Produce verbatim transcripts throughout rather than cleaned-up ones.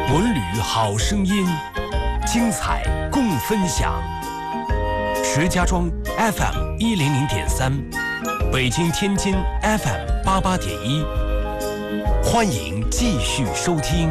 文旅好声音，精彩共分享。石家庄 F M 一零零点三，北京、天津 F M 八八点一，欢迎继续收听。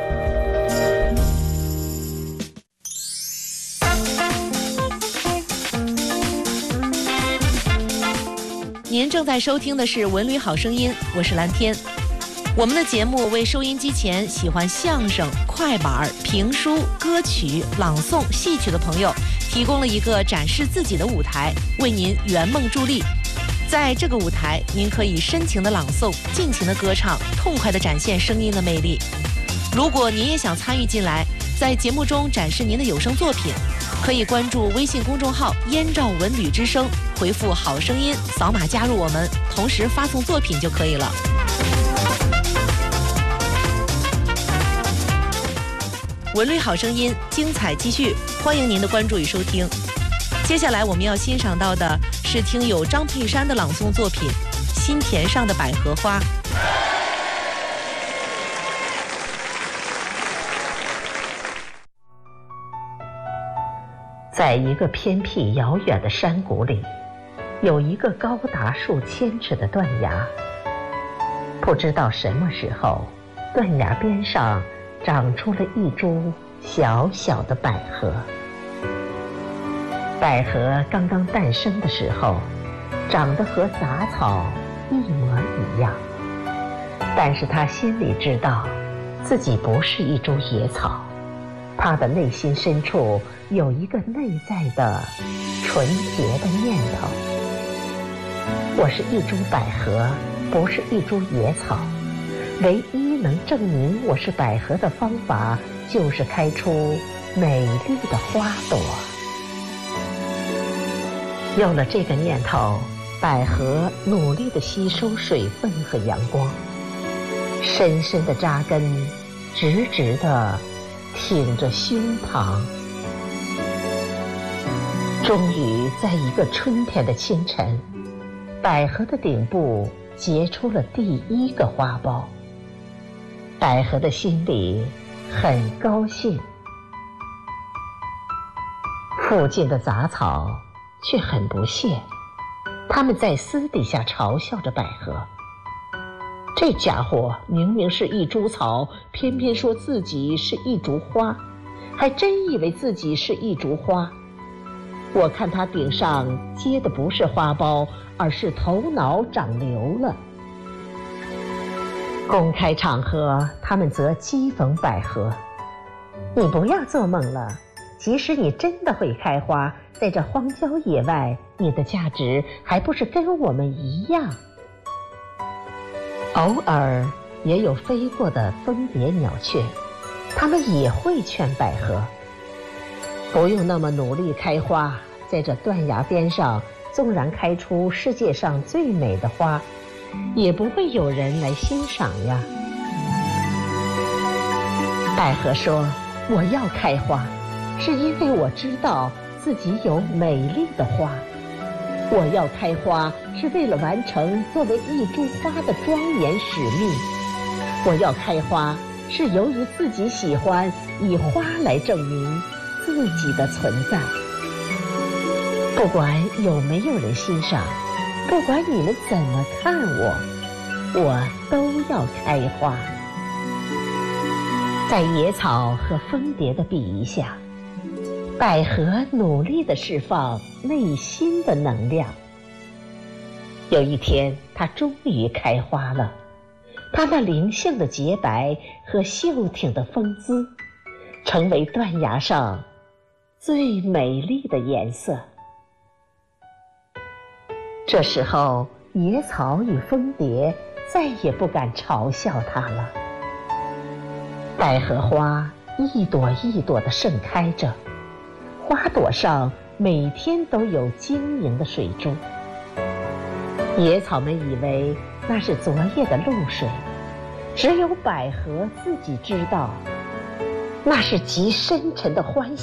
您正在收听的是《文旅好声音》，我是蓝天。我们的节目为收音机前喜欢相声、快板、评书、歌曲、朗诵、戏曲的朋友提供了一个展示自己的舞台，为您圆梦助力。在这个舞台，您可以深情的朗诵，尽情的歌唱，痛快的展现声音的魅力。如果您也想参与进来，在节目中展示您的有声作品，可以关注微信公众号“燕赵文旅之声”，回复“好声音”，扫码加入我们，同时发送作品就可以了。文旅好声音，精彩继续，欢迎您的关注与收听。接下来我们要欣赏到的是听友张佩珊的朗诵作品《心田上的百合花》。 在一个偏僻遥远的山谷里，有一个高达数千尺的断崖。不知道什么时候，断崖边上长出了一株小小的百合。百合刚刚诞生的时候，长得和杂草一模一样，但是它心里知道，自己不是一株野草，它的内心深处有一个内在的纯洁的念头：我是一株百合，不是一株野草。唯一能证明我是百合的方法，就是开出美丽的花朵。有了这个念头，百合努力地吸收水分和阳光，深深地扎根，直直地挺着胸膛。终于在一个春天的清晨，百合的顶部结出了第一个花苞。百合的心里很高兴，附近的杂草却很不屑，他们在私底下嘲笑着百合。这家伙明明是一株草，偏偏说自己是一株花，还真以为自己是一株花。我看他顶上结的不是花苞，而是头脑长瘤了。公开场合，他们则讥讽百合：你不要做梦了，即使你真的会开花，在这荒郊野外，你的价值还不是跟我们一样。偶尔也有飞过的蜂蝶鸟雀，他们也会劝百合：不用那么努力开花，在这断崖边上，纵然开出世界上最美的花，也不会有人来欣赏呀。百合说：我要开花，是因为我知道自己有美丽的花。我要开花，是为了完成作为一株花的庄严使命。我要开花，是由于自己喜欢以花来证明自己的存在。不管有没有人欣赏，不管你们怎么看我，我都要开花。在野草和蜂蝶的比喻下，百合努力地释放内心的能量。有一天，它终于开花了，它那灵性的洁白和秀挺的风姿，成为断崖上最美丽的颜色。这时候，野草与蜂蝶再也不敢嘲笑它了。百合花一朵一朵地盛开着，花朵上每天都有晶莹的水珠。野草们以为那是昨夜的露水，只有百合自己知道，那是极深沉的欢喜。